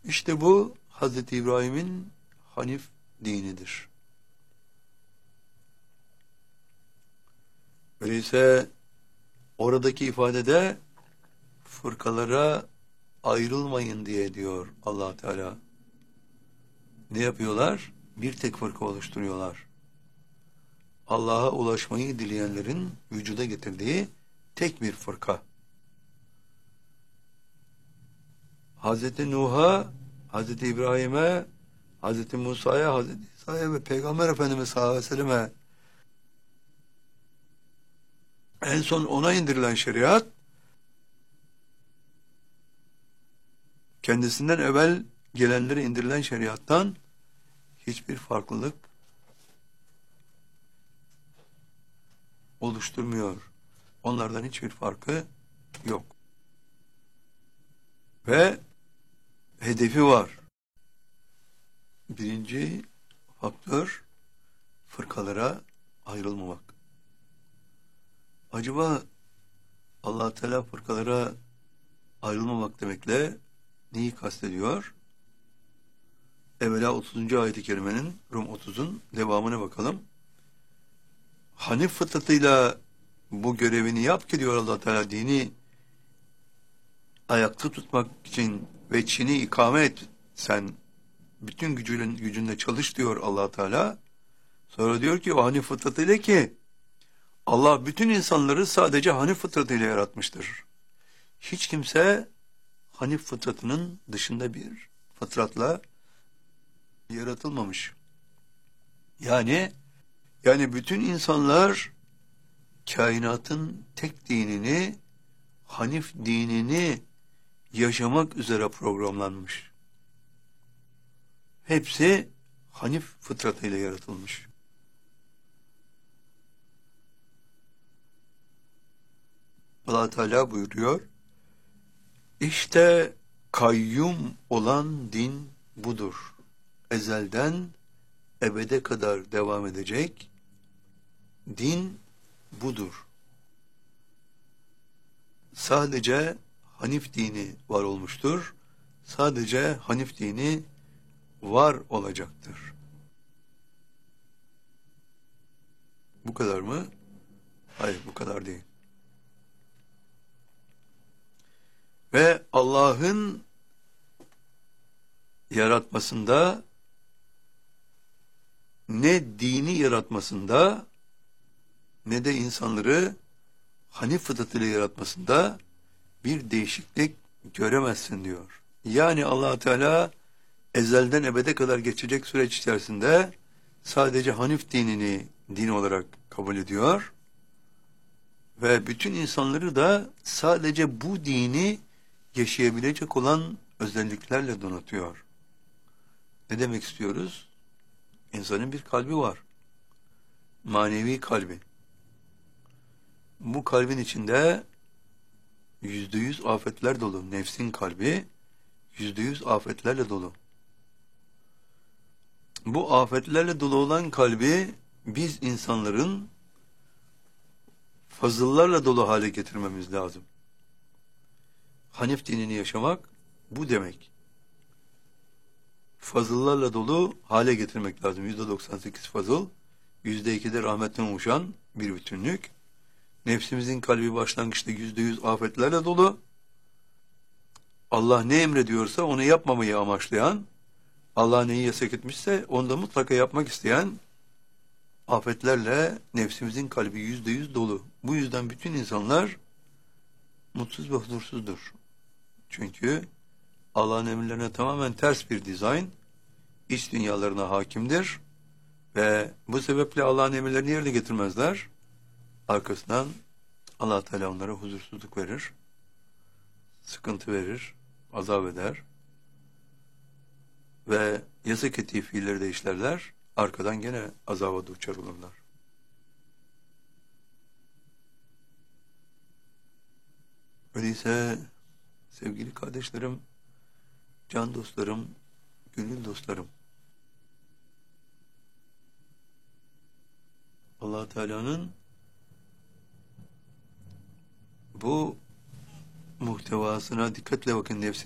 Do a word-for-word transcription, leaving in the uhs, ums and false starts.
İşte bu Hazreti İbrahim'in Hanif dinidir. Öyleyse oradaki ifadede fırkalara ayrılmayın diye diyor Allah Teala. Ne yapıyorlar? Bir tek fırka oluşturuyorlar. Allah'a ulaşmayı dileyenlerin vücuda getirdiği tek bir fırka. Hazreti Nuh'a, Hazreti İbrahim'e, Hazreti Musa'ya, Hazreti İsa'ya ve Peygamber Efendimiz sallallahu aleyhi ve selleme en son ona indirilen şeriat, kendisinden evvel gelenlere indirilen şeriattan hiçbir farklılık oluşturmuyor. Onlardan hiçbir farkı yok. Ve hedefi var. Birinci faktör fırkalara ayrılmamak. Acaba Allah Teala fırkalara ayrılmamak demekle neyi kastediyor? Evvela otuzuncu ayet-i kerimenin, Rum otuzun devamına bakalım. Hanif fıtratıyla bu görevini yap ki diyor Allah Teala, dini ayakta tutmak için ve Çin'i ikame et, sen bütün gücünle, gücünle çalış diyor Allah Teala. Sonra diyor ki o Hanif fıtratıyla, ki Allah bütün insanları sadece Hanif fıtratıyla yaratmıştır. Hiç kimse Hanif fıtratının dışında bir fıtratla yaratılmamış. Yani yani bütün insanlar kainatın tek dinini, Hanif dinini yaşamak üzere programlanmış. Hepsi Hanif fıtratıyla yaratılmış. Allah Teala buyuruyor, İşte kayyum olan din budur. Ezelden ebede kadar devam edecek din budur. Sadece Hanif dini var olmuştur. Sadece Hanif dini var olacaktır. Bu kadar mı? Hayır, bu kadar değil. Ve Allah'ın yaratmasında, ne dini yaratmasında, ne de insanları Hanif fıtratıyla yaratmasında bir değişiklik göremezsin diyor. Yani Allah Teala ezelden ebede kadar geçecek süreç içerisinde sadece Hanif dinini din olarak kabul ediyor ve bütün insanları da sadece bu dini yaşayabilecek olan özelliklerle donatıyor. Ne demek istiyoruz? İnsanın bir kalbi var. Manevi kalbi. Bu kalbin içinde yüzde yüz afetler dolu. Nefsin kalbi yüzde yüz afetlerle dolu. Bu afetlerle dolu olan kalbi biz insanların fazıllarla dolu hale getirmemiz lazım. Hanif dinini yaşamak bu demek. Fazıllarla dolu hale getirmek lazım. yüzde doksan sekiz fazıl, yüzde iki de rahmetten oluşan bir bütünlük. Nefsimizin kalbi başlangıçta yüzde yüz afetlerle dolu. Allah ne emrediyorsa onu yapmamayı amaçlayan, Allah neyi yasak etmişse onu da mutlaka yapmak isteyen afetlerle nefsimizin kalbi yüzde yüz dolu. Bu yüzden bütün insanlar mutsuz ve huzursuzdur. Çünkü Allah'ın emirlerine tamamen ters bir dizayn, iç dünyalarına hakimdir ve bu sebeple Allah'ın emirlerini yerine getirmezler. Arkasından Allah Teala onlara huzursuzluk verir, sıkıntı verir, azap eder ve yasak ettiği fiilleri de işlerler, arkadan gene azaba duçar olurlar. Öyleyse sevgili kardeşlerim, can dostlarım, gönül dostlarım, Allah Teala'nın bu muhtevasına dikkatle bakın. Nefsi